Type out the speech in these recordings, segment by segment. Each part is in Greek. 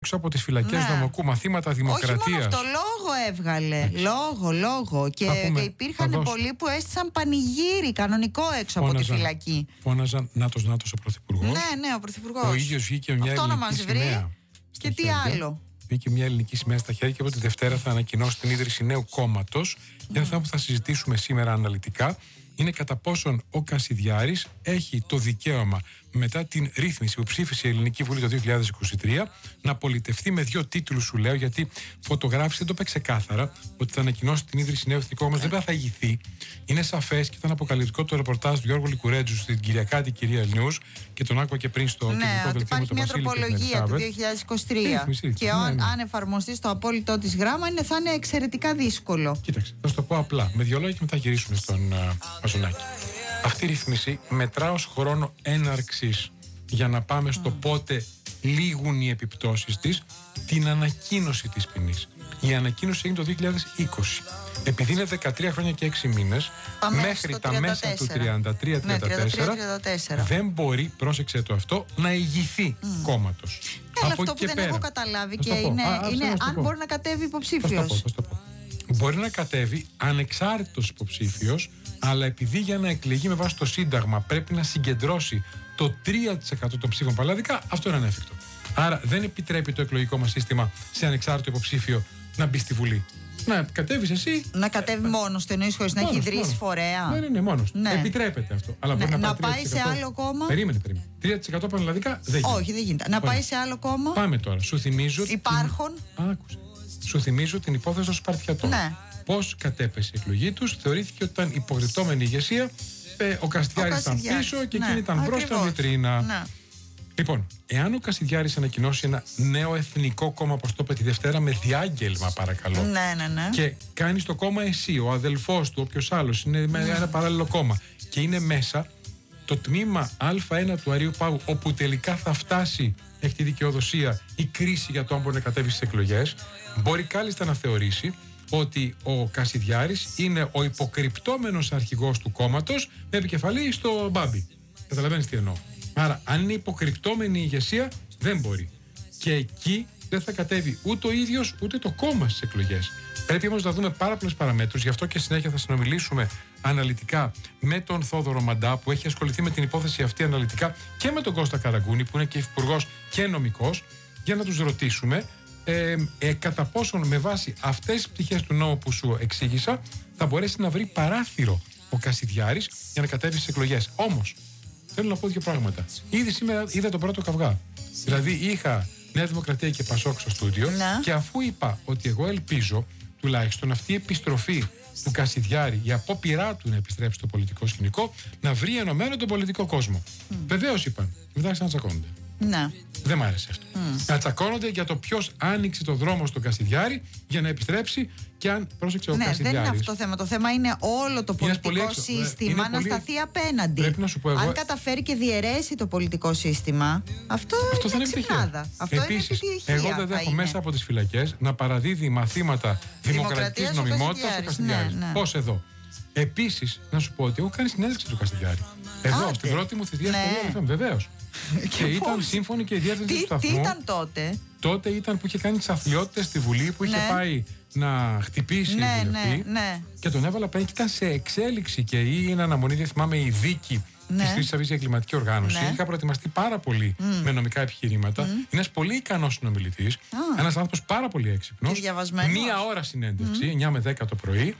έξω από τις φυλακές Δαμοκού, μαθήματα δημοκρατίας. Όχι μόνο αυτό, λόγο έβγαλε. Λόγο. Και υπήρχαν πολλοί που έστησαν πανηγύρι κανονικό έξω από τη φυλακή. Φώναζαν νάτος ο πρωθυπουργός. Ναι, ο πρωθυπουργός. Ο ίδιος βγήκε μια ελληνική σημαία. Και τι άλλο. Βγήκε μια ελληνική σημαία στα χέρια και από τη Δευτέρα θα ανακοινώσει την ίδρυση νέου κόμματος. Και ένα θέμα που θα συζητήσουμε σήμερα αναλυτικά είναι κατά πόσον ο Κασιδιάρης έχει το δικαίωμα, μετά την ρύθμιση που ψήφισε η Ελληνική Βουλή το 2023, να πολιτευτεί με 2 τίτλους, σου λέω, γιατί φωτογράφησε, δεν το είπε ξεκάθαρα, ότι θα ανακοινώσει την ίδρυση νέου εθνικού κόμματος, δεν θα ηγηθεί. Είναι σαφές και ήταν αποκαλυπτικό το ρεπορτάζ του Γιώργου Λικουρέτζου στην Κυριακάτη Κυρία News και τον άκουγα και πριν στο κεντρικό δελτίο με τον Βασίλη. Υπάρχει μια τροπολογία του 2023. Και αν εφαρμοστεί στο απόλυτό της γράμμα, θα είναι εξαιρετικά δύσκολο. Κοίταξε, θα σου το πω απλά, με 2 λόγια και μετά γυρίσουμε στον Μαζονάκη. Αυτή η ρύθμιση μετρά ως χρόνο έναρξης για να πάμε στο πότε λήγουν οι επιπτώσεις της, την ανακοίνωση της ποινής. Η ανακοίνωση έγινε το 2020. Επειδή είναι 13 χρόνια και 6 μήνες, μέχρι τα μέσα του 33-34 δεν μπορεί, πρόσεξε το αυτό, να ηγηθεί κόμματος. Αλλά αυτό που δεν έχω καταλάβει και είναι αν μπορεί να κατέβει υποψήφιος. Μπορεί να κατέβει ανεξάρτητος υποψήφιος, αλλά επειδή για να εκλεγεί με βάση το Σύνταγμα πρέπει να συγκεντρώσει το 3% των ψήφων παλαιάδικα, αυτό είναι ανέφικτο. Άρα δεν επιτρέπει το εκλογικό μας σύστημα σε ανεξάρτητο υποψήφιο να μπει στη Βουλή. Να κατέβεις εσύ. Να κατέβει μόνος του, εννοείς χωρίς να έχει ιδρύσει φορέα. Ναι, μόνος. Ναι. Επιτρέπεται αυτό. Αλλά μπορεί να πάει σε άλλο κόμμα. Περίμενε. 3% πανελλαδικά δεν γίνεται. Όχι, δεν γίνεται. Να πάει σε άλλο κόμμα. Πάμε τώρα. Σου θυμίζω. Υπάρχουν. Άκουσε. Σου θυμίζω την υπόθεση των Σπαρτιατών. Ναι. Πώς κατέπεσε η εκλογή τους, θεωρήθηκε ότι ήταν υπογρυπτόμενη ηγεσία. Ο Κασιδιάρης ήταν πίσω και εκείνη ήταν μπρος στα βιτρίνα. Ναι. Λοιπόν, εάν ο Κασιδιάρης ανακοινώσει ένα νέο εθνικό κόμμα, όπως το είπε τη Δευτέρα, με διάγγελμα, παρακαλώ. Ναι. Και κάνει το κόμμα εσύ, ο αδελφός του, όποιος άλλος, είναι με ένα παράλληλο κόμμα. Και είναι μέσα το τμήμα Α1 του Αρείου Πάγου, όπου τελικά θα φτάσει, έχει τη δικαιοδοσία, η κρίση για το αν μπορεί να κατέβει στις εκλογές, μπορεί κάλλιστα να θεωρήσει ότι ο Κασιδιάρης είναι ο υποκρυπτόμενος αρχηγός του κόμματος με επικεφαλή στο Μπάμπι. Καταλαβαίνεις τι εννοώ. Άρα, αν είναι υποκρυπτόμενη η ηγεσία, δεν μπορεί. Και εκεί δεν θα κατέβει ούτε ο ίδιος ούτε το κόμμα στις εκλογές. Πρέπει όμως να δούμε πάρα πολλές παραμέτρους, γι' αυτό και συνέχεια θα συνομιλήσουμε αναλυτικά με τον Θόδωρο Μαντά, που έχει ασχοληθεί με την υπόθεση αυτή αναλυτικά, και με τον Κώστα Καραγκούνη, που είναι και υφυπουργός και νομικός, για να τους ρωτήσουμε κατά πόσον με βάση αυτές τις πτυχές του νόμου που σου εξήγησα θα μπορέσει να βρει παράθυρο ο Κασιδιάρης για να κατέβει στις εκλογές. Όμως, θέλω να πω 2 πράγματα. Ήδη σήμερα είδα τον πρώτο καυγά. Δηλαδή, είχα Νέα Δημοκρατία και Πασόκ στο στούντιο, και αφού είπα ότι εγώ ελπίζω τουλάχιστον αυτή η επιστροφή του Κασιδιάρη, η απόπειρά του να επιστρέψει στο πολιτικό σκηνικό, να βρει ενωμένο τον πολιτικό κόσμο. Βεβαίως είπαν, μετά ξανατσακώνονται. Ναι. Δεν μ' άρεσε αυτό. Να τσακώνονται για το ποιος άνοιξε το δρόμο στον Κασιδιάρη για να επιστρέψει και αν πρόσεξε ο Κασιδιάρης. Δεν είναι αυτό το θέμα. Το θέμα είναι όλο το πολιτικό σύστημα να σταθεί απέναντι. Πρέπει να σου πω εγώ, αν καταφέρει και διαιρέσει το πολιτικό σύστημα, αυτό θα είναι επιτυχία. Επίσης, εγώ δεν δέχω μέσα από τις φυλακές να παραδίδει μαθήματα δημοκρατικής νομιμότητας ο Κασιδιάρης. Πώς εδώ. Επίσης, να σου πω ότι έχω κάνει συνέντευξη του Κασιδιάρη. Εδώ, στην πρώτη μου θητεία στο ΕΦΜ, βεβαίως. Και ήταν σύμφωνη και η διεύθυνση του σταθμού. Τι ήταν τότε? Τότε ήταν που είχε κάνει τις αθλιότητες στη Βουλή, που είχε πάει να χτυπήσει και τον έβαλα πέρα και ήταν σε εξέλιξη και είναι αναμονή, δεν θυμάμαι, η δίκη της Χρυσής Αυγής για κλιματική οργάνωση. Είχα προετοιμαστεί πάρα πολύ με νομικά επιχειρήματα. Είναι ένας πολύ ικανός συνομιλητής, ένας άνθρωπος πάρα πολύ έξυπνος. 1 ώρα συνέντευξη, 9 με 10 το πρωί.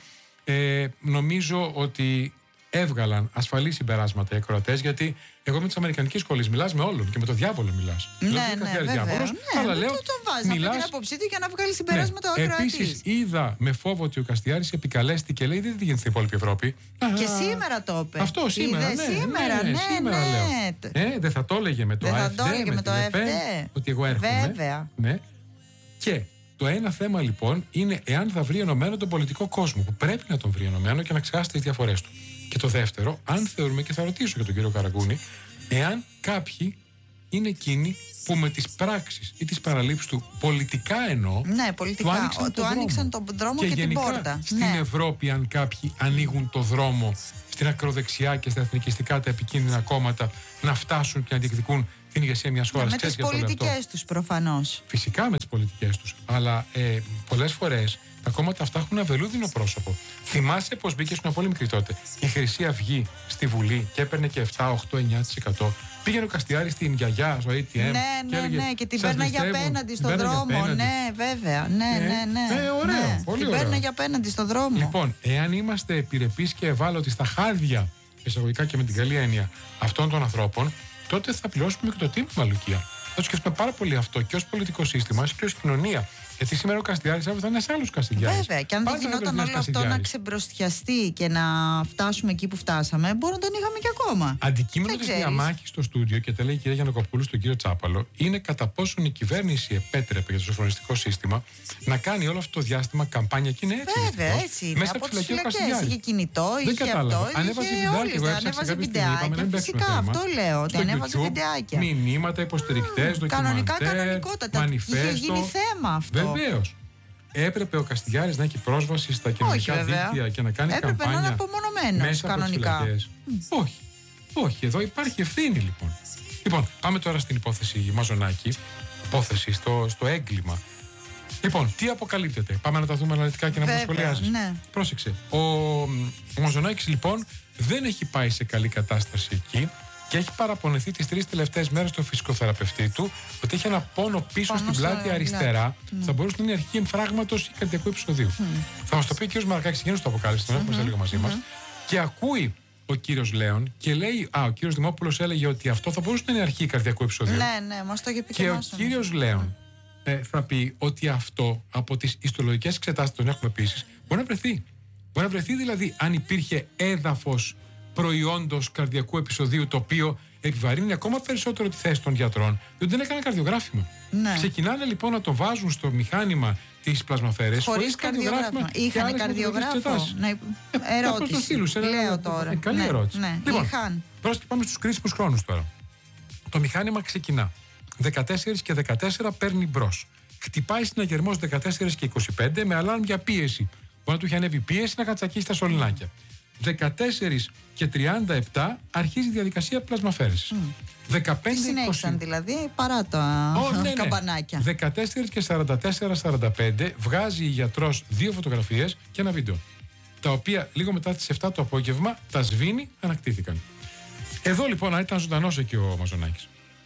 Νομίζω ότι έβγαλαν ασφαλή συμπεράσματα οι ακροατές, γιατί εγώ με τις αμερικανικές σχολές μιλάς με όλον και με το διάβολο μιλάς. Αλλά λέω, το βάζει να πει την άποψή του για να βγάλει συμπεράσματα ο ακροατής. Επίσης, είδα με φόβο ότι ο Κασιδιάρης επικαλέστηκε και λέει: δεν γίνεται στην υπόλοιπη Ευρώπη. Και σήμερα το είπε. Αυτό σήμερα. Σήμερα λέω. Δεν θα το έλεγε με το ΑΕΦΔ, ότι εγώ έρχομαι. Βέβαια. Και το ένα θέμα λοιπόν είναι εάν θα βρει ενωμένο τον πολιτικό κόσμο, που πρέπει να τον βρει ενωμένο και να ξεχάσει τις διαφορές του. Και το δεύτερο, αν θεωρούμε, και θα ρωτήσω και τον κύριο Καραγκούνη, εάν κάποιοι είναι εκείνοι που με τις πράξεις ή τις παραλήψεις του, πολιτικά εννοώ, πολιτικά, του άνοιξαν τον δρόμο και την πόρτα. Στην Ευρώπη, αν κάποιοι ανοίγουν το δρόμο στην ακροδεξιά και στα εθνικιστικά τα επικίνδυνα κόμματα να φτάσουν και να διεκδικούν την ηγεσία μιας χώρας. Με τις πολιτικές τους προφανώς. Φυσικά με τις πολιτικές τους. Αλλά πολλές φορές τα κόμματα αυτά έχουν ένα βελούδινο πρόσωπο. Θυμάσαι πως μπήκε, ήσουν πολύ μικρή τότε, η Χρυσή Αυγή στη Βουλή και έπαιρνε και 7, 8, 9%. Πήγαινε ο Καστιάρης στην γιαγιά, στο ATM. Ναι, και την παίρναγε απέναντι στον δρόμο. Ναι, βέβαια. Ναι. Ωραίο. Πολύ ωραίο. Την παίρναγε απέναντι στον δρόμο. Λοιπόν, εάν είμαστε επιρρεπείς και ευάλωτοι στα χάδια, εισαγωγικά και με την καλή έννοια, αυτών των ανθρώπων, τότε θα πληρώσουμε και το τίμημα, Λουκία. Θα το σκεφτούμε πάρα πολύ αυτό και ως πολιτικό σύστημα και ως κοινωνία. Γιατί σήμερα ο Καστιάρης αύριο θα είναι ένας άλλος Καστιάρης. Βέβαια, και αν δεν γινόταν όλο αυτό να ξεμπροστιαστεί και να φτάσουμε εκεί που φτάσαμε, μπορεί να τον είχαμε και ακόμα. Αντικείμενο της διαμάχης στο στούντιο, και τα λέει η κυρία Γιαννακοπούλου στον κύριο Τσάπαλο, είναι κατά πόσον η κυβέρνηση επέτρεπε για το σοφρονιστικό σύστημα να κάνει όλο αυτό το διάστημα καμπάνια. Και είναι έτσι. Βέβαια, έτσι είναι. Μέσα από τις φυλακές είχε κινητό, είχε αυτό. Ανέβαζε βιντεάκια. Φυσικά, αυτό λέω. Ότι ανέβαζε βιντεάκια. Μηνύματα, υποστηρικτές, κανονικότατα. Είχε γίνει θέμα αυτό. Βεβαίως. Έπρεπε ο Καστιάρης να έχει πρόσβαση στα κοινωνικά δίκτυα και να κάνει έπρεπε καμπάνια. Έπρεπε να είναι απομονωμένος κανονικά. Όχι, εδώ υπάρχει ευθύνη λοιπόν. Λοιπόν, πάμε τώρα στην υπόθεση Μαζονάκη. Υπόθεση στο έγκλημα. Λοιπόν, τι αποκαλύπτεται. Πάμε να τα δούμε αναλυτικά και να μας σχολιάζεις. Ναι. Πρόσεξε. Ο Μαζονάκης λοιπόν δεν έχει πάει σε καλή κατάσταση εκεί. Και έχει παραπονεθεί τις 3 τελευταίες μέρες στο φυσικοθεραπευτή του ότι έχει ένα πόνο πίσω στην πλάτη αριστερά. Θα μπορούσε να είναι αρχή εμφράγματος ή καρδιακού επεισοδίου. Θα μας το πει ο κύριος Μαρακάκης, γίνει στο αποκάλυψη, τον έχουμε σε λίγο μαζί μας. Και ακούει ο κύριος Λέων και λέει, ο κύριος Δημόπουλος έλεγε ότι αυτό θα μπορούσε να είναι αρχή καρδιακού επεισοδίου. Ναι, μας το είχε πει και ο κύριος Λέων θα πει ότι αυτό από τις ιστολογικές εξετάσεις, τον έχουμε επίσης, μπορεί να βρεθεί. Μπορεί να βρεθεί δηλαδή αν υπήρχε έδαφος προϊόντος καρδιακού επεισοδίου, το οποίο επιβαρύνει ακόμα περισσότερο τη θέση των γιατρών, διότι δεν έκανα καρδιογράφημα. Ναι. Ξεκινάνε λοιπόν να το βάζουν στο μηχάνημα της πλασμαφέρες χωρίς καρδιογράφημα. Είχαν καρδιογράφο. Ερώτηση. Λέω τώρα. Καλή ερώτηση. Ναι. Λοιπόν, πάμε στους κρίσιμους χρόνους τώρα. Το μηχάνημα ξεκινά 14 και 14, παίρνει μπρος. Χτυπάει συναγερμός 14 και 25 με αλάρμ για πίεση. Μπορεί να του έχει ανέβει πίεση να κατσακίσει τα σωληνάκια. 14 και 37 αρχίζει η διαδικασία πλασμαφέρεσης. 15 συνέχισαν δηλαδή παρά τα καμπανάκια. 14 και 44-45 βγάζει η γιατρός 2 φωτογραφίες και ένα βίντεο, τα οποία λίγο μετά τις 7 το απόγευμα τα σβήνει, ανακτήθηκαν. Εδώ λοιπόν ήταν ζωντανός εκεί ο Μαζονάκης.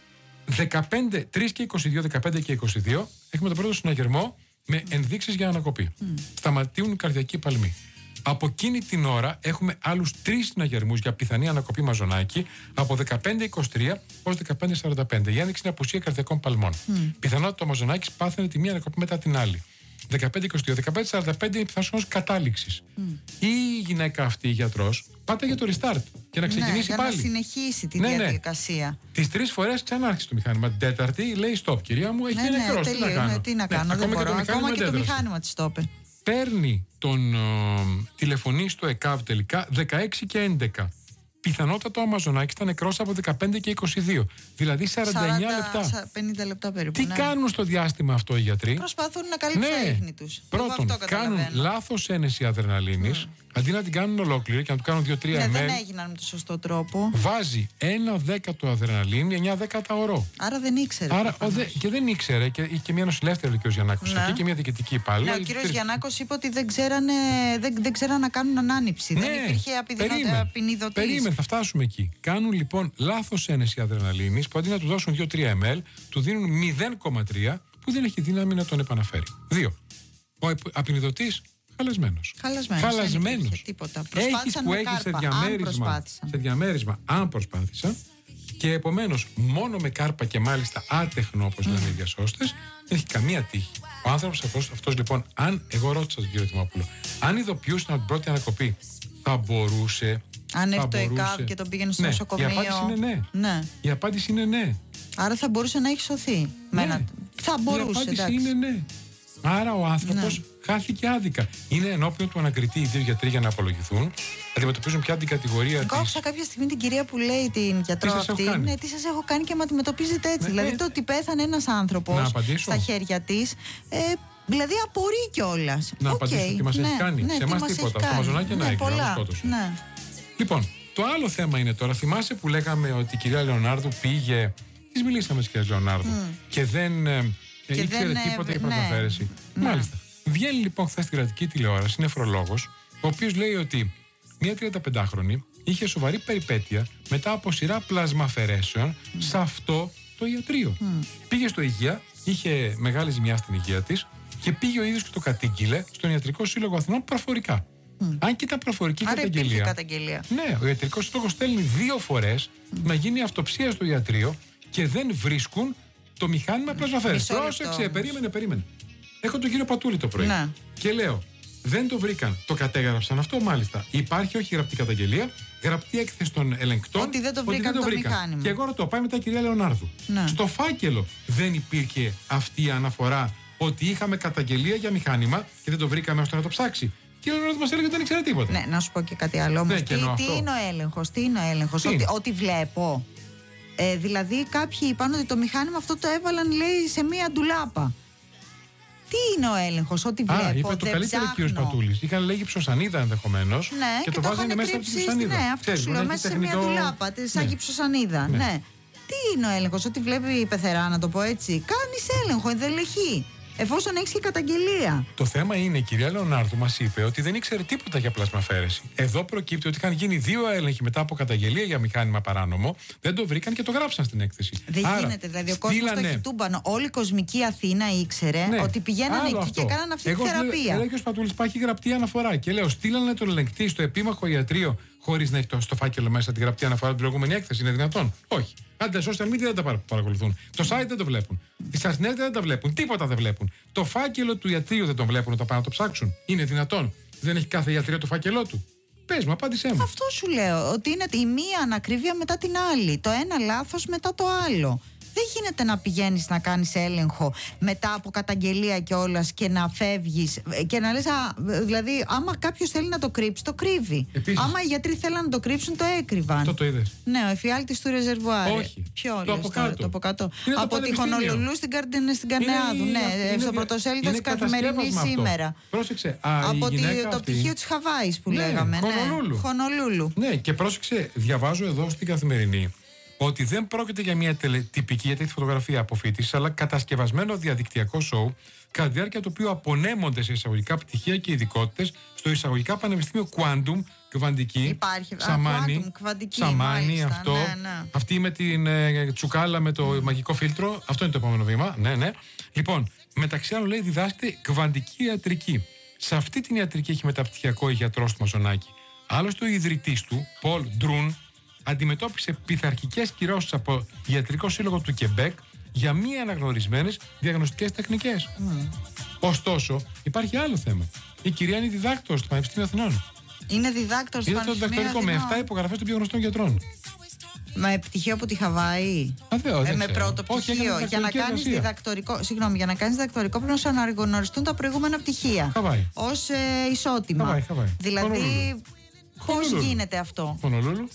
3 και 22, 15 και 22 έχουμε τον πρώτο συναγερμό με ενδείξεις για ανακοπή. Σταματούν καρδιακοί παλμοί. Από εκείνη την ώρα έχουμε άλλους 3 συναγερμούς για πιθανή ανακοπή Μαζονάκη από 15-23 ως 15-45. Η ένδειξη είναι απουσία καρδιακών παλμών. Πιθανότητα ο Μαζονάκης πάθαινε τη μία ανακοπή μετά την άλλη. 15-22, 15-45 είναι πιθανότητας κατάληξης. Η γυναίκα αυτή, η γιατρός, πάτε για το restart και να ξεκινήσει για πάλι. Να συνεχίσει τη διαδικασία. Τις 3 φορές ξανά άρχισε το μηχάνημα. Την τέταρτη λέει stop, κυρία μου, έχει νεκρός. Τι να κάνω, δεν μπορώ. Ακόμα και το μηχάνημα της το είπε. Παίρνει τηλεφωνεί στο ΕΚΑΒ τελικά 16 και 11. Πιθανότατα ο Μαζονάκης ήταν νεκρός από 15 και 22. Δηλαδή 49 λεπτά. 50 λεπτά περίπου. Τι κάνουν στο διάστημα αυτό οι γιατροί? Προσπαθούν να καλύψουν τα ίχνη τους. Πρώτον, κάνουν λάθος ένεση αδρεναλίνης. Αντί να την κάνουν ολόκληρη και να του κάνουν 2-3 ml. Δεν έγιναν με τον σωστό τρόπο. Βάζει 1/10 αδρεναλίνη, 9/10 ορό. Άρα δεν ήξερε. Και δεν ήξερε. Και μια νοσηλεύτρια ο κ. Γιαννάκος και μια διοικητική υπάλληλο. Ο κ. Γιαννάκος είπε ότι δεν ξέραν να κάνουν ανάνυψη. Δεν υπήρχε απεινιδωτής. Περίμενε, θα φτάσουμε εκεί. Κάνουν λοιπόν λάθος ένεση αδρεναλίνης που αντί να του δώσουν 2-3 ml, του δίνουν 0,3 που δεν έχει δύναμη να τον επαναφέρει. 2. Ο απεινιδωτής χαλασμένος. Τίποτα. Έχεις που έχεις σε διαμέρισμα αν προσπάθησαν, και επομένως μόνο με κάρπα και μάλιστα άτεχνο, όπως λένε οι διασώστες, δεν έχει καμία τύχη. Ο άνθρωπος αυτός λοιπόν, εγώ ρώτησα τον κύριο Δημόπουλο, αν ειδοποιούσαν από την πρώτη ανακοπή, θα μπορούσε. Αν έχει το ΕΚΑΒ και τον πήγαινε στο νοσοκομείο. Η απάντηση είναι ναι. Η απάντηση είναι ναι. Άρα θα μπορούσε να έχει σωθεί. Θα μπορούσε. Η απάντηση είναι ναι. Άρα ο άνθρωπος χάθηκε άδικα. Είναι ενώπιον του ανακριτή οι 2 γιατροί για να απολογηθούν. Αντιμετωπίζουν πια την κατηγορία της. Άκουσα κάποια στιγμή την κυρία που λέει την γιατρό αυτή. Τι σας έχω κάνει και με αντιμετωπίζετε έτσι. Δηλαδή το ότι πέθανε ένας άνθρωπος στα χέρια της. Δηλαδή απορεί κιόλας. Να απαντήσω τι μας έχει κάνει. Σε εμάς τίποτα. Στο Μαζονάκη ένα έγκλημα. Λοιπόν, το άλλο θέμα είναι τώρα. Θυμάσαι που λέγαμε ότι η κυρία Λεωνάρδου πήγε Τη μιλήσαμε τη κυρία Λεωνάρδου και δεν ήξερε τίποτα για πλασμαφαίρεση. Μάλιστα. Βγαίνει λοιπόν χθες στην κρατική τηλεόραση νεφρολόγος, ο οποίος λέει ότι μια 35χρονη είχε σοβαρή περιπέτεια μετά από σειρά πλασμαφαιρέσεων σε αυτό το ιατρείο. Πήγε στο υγεία, είχε μεγάλη ζημιά στην υγεία της και πήγε ο ίδιος και το κατήγγειλε στον Ιατρικό Σύλλογο Αθηνών προφορικά. Αν και ήταν προφορική καταγγελία. Ναι, ο Ιατρικός Σύλλογος στέλνει 2 φορές να γίνει αυτοψία στο ιατρείο και δεν βρίσκουν το μηχάνημα πλασμαφαίρεσης. Πρόσεξε, περίμενε. Έχω τον κύριο Πατούλη το πρωί και λέω, δεν το βρήκαν. Το κατέγραψαν αυτό, μάλιστα. Υπάρχει όχι γραπτή καταγγελία, γραπτή έκθεση των ελεγκτών. Ότι δεν το βρήκαν το μηχάνημα. Και εγώ ρωτώ, πάει μετά η κυρία Λεωνάρδου. Στο φάκελο δεν υπήρχε αυτή η αναφορά ότι είχαμε καταγγελία για μηχάνημα και δεν το βρήκαμε ώστε να το ψάξει. Και η Λεωνάρδου μας έλεγε ότι δεν ήξερε τίποτα. Ναι, να σου πω και κάτι άλλο. Όμως, τι είναι ο έλεγχος, ότι βλέπω. Δηλαδή, κάποιοι είπαν ότι το μηχάνημα αυτό το έβαλαν, λέει, σε μία ντουλάπα. Τι είναι ο έλεγχος, ότι βλέπω. Είπε το καλύτερο ο κύριος Πατούλης. Είχαν λέγει ψωσανίδα ενδεχομένως. Ναι, και το βάζανε μέσα στη ψωσανίδα. Ναι, αυτό σου λέω, μέσα σε μια ντουλάπα. Σαν ψωσανίδα. Ναι. Τι είναι ο έλεγχος, ότι βλέπει η πεθερά, να το πω έτσι. Κάνεις έλεγχο, ενδελεχή. Εφόσον έχεις και καταγγελία. Το θέμα είναι, η κυρία Λεωνάρδου μας είπε ότι δεν ήξερε τίποτα για πλασμαφαίρεση. Εδώ προκύπτει ότι είχαν γίνει 2 έλεγχοι μετά από καταγγελία για μηχάνημα παράνομο, δεν το βρήκαν και το γράψαν στην έκθεση. Δεν γίνεται, δηλαδή ο κόσμος στο χιτούμπανο, όλη η κοσμική Αθήνα ήξερε ότι πηγαίνανε εκεί και κάνανε αυτή τη θεραπεία. Έλεγε ο Πατούλης, υπάρχει γραπτή αναφορά και λέω, στείλανε τον ελεγκτή στο επίμαχο ιατρείο χωρίς να έχει στο φάκελο μέσα τη γραπτή αναφορά την προηγούμενη έκθεση. Είναι δυνατόν? Όχι. Αν τα social media δεν τα παρακολουθούν. Το site δεν το βλέπουν. Οι σασνέτε δεν τα βλέπουν. Τίποτα δεν βλέπουν. Το φάκελο του ιατρείου δεν τον βλέπουν όταν πάνε να το ψάξουν. Είναι δυνατόν? Δεν έχει κάθε ιατρείο το φάκελό του? Πες μου, απάντησέ μου. Αυτό σου λέω. Ότι είναι η μία ανακρίβεια μετά την άλλη. Το ένα λάθος μετά το άλλο. Δεν γίνεται να πηγαίνεις να κάνεις έλεγχο μετά από καταγγελία κιόλας και να φεύγεις και να λες, δηλαδή, άμα κάποιος θέλει να το κρύψει, το κρύβει. Επίσης, άμα οι γιατροί θέλουν να το κρύψουν, το έκρυβαν. Αυτό το είδες? Ναι, ο εφιάλτης του ρεζερβουάρ. Όχι. Ποιο το από κάτω. Το από κάτω. Από τη Χονολουλού στην Καρνεάδου. Ναι, στο πρωτοσέλιδο της Καθημερινής σήμερα. Πρόσεξε. Από το πτυχίο της Χαβάης που λέγαμε. Χονολούλου. Ναι, και πρόσεξε, διαβάζω εδώ στην Καθημερινή ότι δεν πρόκειται για μια τυπική, γιατί έχει φωτογραφία αποφύτησης, αλλά κατασκευασμένο διαδικτυακό σοου, κατά τη διάρκεια του οποίου απονέμονται σε εισαγωγικά πτυχία και ειδικότητες στο εισαγωγικά Πανεπιστήμιο Quantum, κβαντική. Υπάρχει, Σαμάνι, αυτό. Ναι. Αυτή με την τσουκάλα με το μαγικό φίλτρο. Αυτό είναι το επόμενο βήμα. Ναι. Λοιπόν, μεταξύ άλλων λέει διδάσκεται κβαντική ιατρική. Σε αυτή την ιατρική έχει μεταπτυχιακό η γιατρός του Μαζονάκη. Άλλωστε ο ιδρυτής του, Πολ Ντρούν, αντιμετώπισε πειθαρχικές κυρώσεις από Ιατρικό Σύλλογο του Κεμπέκ για μη αναγνωρισμένες διαγνωστικές τεχνικές. Ωστόσο, υπάρχει άλλο θέμα. Η κυρία είναι διδάκτορος του Πανεπιστήμιου Αθηνών. Είναι διδάκτορος του Πανεπιστήμιου Αθηνών. Με 7 υπογραφές των πιο γνωστών γιατρών. Με πτυχίο από τη Χαβάη. Με πρώτο πτυχίο. Για να κάνεις διδακτορικό. Συγγνώμη, για να κάνεις διδακτορικό πρέπει να σου αναγνωριστούν τα προηγούμενα πτυχία. Ως ισότιμα. Δηλαδή, πώς γίνεται αυτό? Χονολούλου.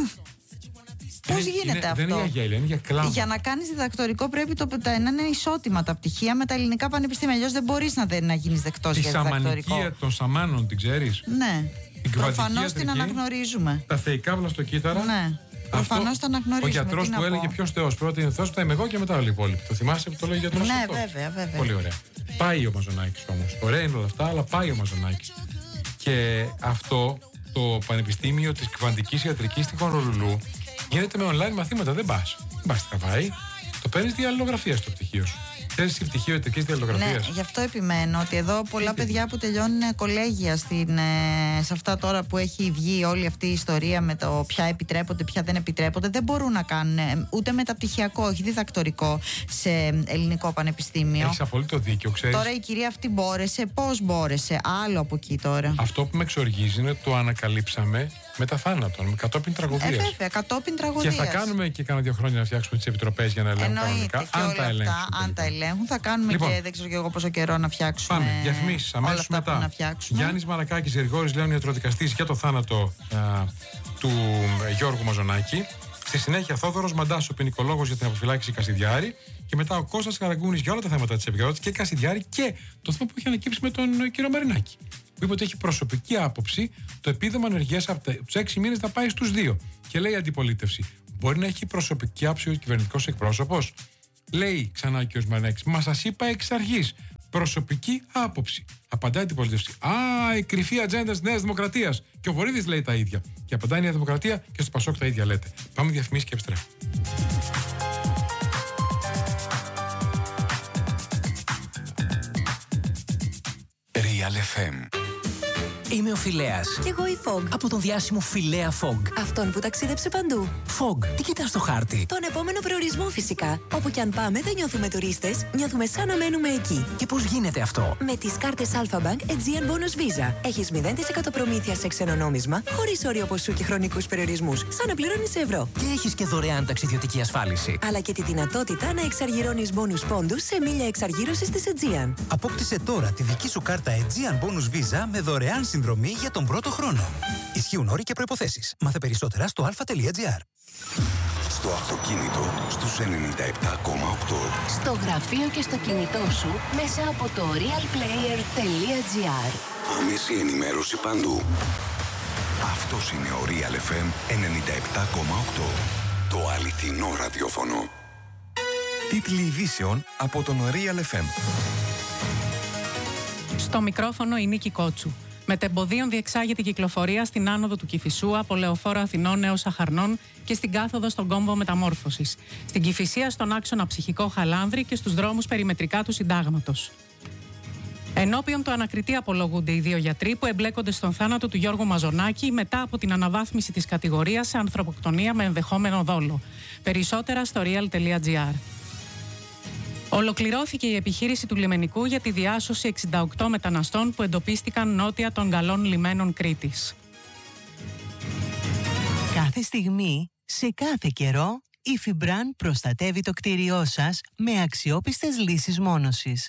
Πώς γίνεται αυτό? Δεν είναι για γέλια, είναι για κλάμα. Για να κάνεις διδακτορικό πρέπει να είναι ισότιμα τα πτυχία με τα ελληνικά πανεπιστήμια. Αλλιώς δεν μπορείς να γίνεις δεκτός για διδακτορικό. Τη σαμανικία των Σαμάνων την ξέρεις? Ναι. Προφανώς την αναγνωρίζουμε. Τα θεϊκά βλαστοκύτταρα. Ναι. Προφανώς τα αναγνωρίζουμε. Ο γιατρός που έλεγε ποιος Θεός? Πρώτα είναι Θεός, μετά είμαι εγώ και μετά όλοι οι υπόλοιποι. Το θυμάσαι που το λέει ο γιατρός? Ναι, βέβαια. Πολύ ωραία. Πάει ο Μαζονάκης όμως. Ωραία είναι όλα αυτά, αλλά πάει ο Μαζονάκης. Και αυτό το Πανεπιστήμιο της Κβαντικής Ιατρικής στη Χονολουλού γίνεται με online μαθήματα. Δεν πας στη Χαβάη. Το παίρνεις διαλληλογραφία στο πτυχίο σου. Θέλεις πτυχίο ιατρικής διαλληλογραφίας? Ναι, γι' αυτό επιμένω ότι εδώ πολλά παιδιά που τελειώνουν κολέγια σε αυτά τώρα που έχει βγει όλη αυτή η ιστορία με το ποια επιτρέπονται, ποια δεν επιτρέπονται, δεν μπορούν να κάνουν ούτε μεταπτυχιακό, όχι διδακτορικό σε ελληνικό πανεπιστήμιο. Έχεις απολύτω δίκιο, ξέρεις. Τώρα η κυρία αυτή μπόρεσε, πώς μπόρεσε, άλλο από εκεί τώρα. Αυτό που με εξοργίζει είναι το ανακαλύψαμε μετά θάνατον, κατόπιν τραγωδίας. Βέβαια, κατόπιν τραγωδίας. Και θα κάνουμε και κάνα 2 χρόνια να φτιάξουμε τις επιτροπές για να ελέγχουν κανονικά. Αν τα ελέγχουν. Θα κάνουμε λοιπόν, και δεν ξέρω και εγώ πόσο καιρό να φτιάξουμε. Πάμε, διαφημίσεις αμέσως μετά. Γιάννης Μαρακάκης, Γρηγόρης Λέων, ιατροδικαστής για το θάνατο του Γιώργου Μαζονάκη. Στη συνέχεια Θόδωρος Μαντάς, ο ποινικολόγος για την αποφυλάκηση Κασιδιάρη. Και μετά ο Κώστας Καραγκούνης για όλα τα θέματα της επικαιρότητας και Κασιδιάρη και το θέμα που έχει ανακύψει με τον κύριο Μαρινάκη. Που είπε ότι έχει προσωπική άποψη το επίδομα ανεργίας από τους 6 μήνες να πάει στους 2. Και λέει η αντιπολίτευση, Μπορεί να έχει προσωπική άποψη ο κυβερνητικός εκπρόσωπος. Λέει ξανά ο κ. Μανέξης, μα σας είπα εξ αρχής. Προσωπική άποψη. Απαντάει η αντιπολίτευση. Η κρυφή ατζέντα της Νέας Δημοκρατίας. Και ο Βορίδης λέει τα ίδια. Και απαντάει η Νέα Δημοκρατία και στο Πασόκ τα ίδια λέτε. Πάμε διαφημίσεις και επιστρέφουμε. Real FM. Είμαι ο Φιλέας. Κι εγώ η Fog. Από τον διάσημο Φιλέα Fog. Αυτόν που ταξίδεψε παντού. Fog, τι κοιτάς στο χάρτη? Τον επόμενο προορισμό φυσικά. Όπου κι αν πάμε δεν νιώθουμε τουρίστες, νιώθουμε σαν να μένουμε εκεί. Και πώς γίνεται αυτό? Με τις κάρτες Alpha Bank Aegean Bonus Visa. Έχεις 0% προμήθεια σε ξένο νόμισμα, χωρίς όριο ποσού και χρονικούς περιορισμούς, σαν να πληρώνεις σε ευρώ. Και έχεις και δωρεάν ταξιδιωτική ασφάλιση. Αλλά και τη δυνατότητα να εξαργυρώνεις bonus πόντους σε μίλια εξαργύρωσης της Aegean. Απόκτησε τώρα τη δική σου κάρτα Aegean Bonus Visa με δωρεάν συνδρομή για τον πρώτο χρόνο. Ισχύουν όροι και προϋποθέσεις. Μάθε περισσότερα στο alpha.gr. Στο αυτοκίνητο στους 97,8. Στο γραφείο και στο κινητό σου μέσα από το realplayer.gr. Άμεση ενημέρωση παντού. Αυτός είναι ο Real FM 97,8. Το αληθινό ραδιόφωνο. Τίτλοι ειδήσεων από τον Real FM. Στο μικρόφωνο η Νίκη Κότσου. Μετεμποδίων διεξάγεται η κυκλοφορία στην άνοδο του Κηφισού από Λεωφόρο Αθηνών έως Αχαρνών και στην κάθοδο στον κόμβο Μεταμόρφωσης. Στην Κηφισία στον άξονα Ψυχικό Χαλάνδρη και στους δρόμους περιμετρικά του Συντάγματος. Ενώπιον του ανακριτή απολογούνται οι δύο γιατροί που εμπλέκονται στον θάνατο του Γιώργου Μαζονάκη μετά από την αναβάθμιση της κατηγορίας σε ανθρωποκτονία με ενδεχόμενο δόλο. Περισσότερα στο real.gr. Ολοκληρώθηκε η επιχείρηση του λιμενικού για τη διάσωση 68 μεταναστών που εντοπίστηκαν νότια των καλών λιμένων Κρήτης. Κάθε στιγμή, σε κάθε καιρό, η Fibran προστατεύει το κτίριό σας με αξιόπιστες λύσεις μόνωσης.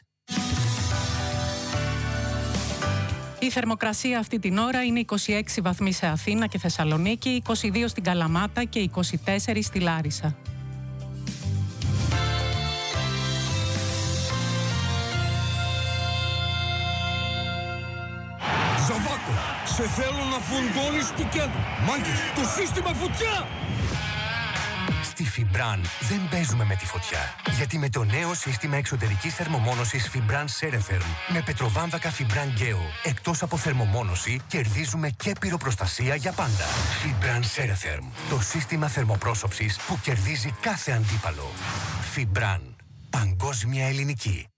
Η θερμοκρασία αυτή την ώρα είναι 26 βαθμοί σε Αθήνα και Θεσσαλονίκη, 22 στην Καλαμάτα και 24 στη Λάρισα. Ζαβάκο, σε θέλω να φουντώνεις του κέντρου. Μάγκες, το σύστημα φωτιά! Στη Fibran δεν παίζουμε με τη φωτιά. Γιατί με το νέο σύστημα εξωτερικής θερμομόνωσης Fibran Ceretherm με πετροβάμβακα Fibran Geo, εκτός από θερμομόνωση, κερδίζουμε και πυροπροστασία για πάντα. Fibran Ceretherm, το σύστημα θερμοπρόσωψης που κερδίζει κάθε αντίπαλο. Fibran, παγκόσμια ελληνική.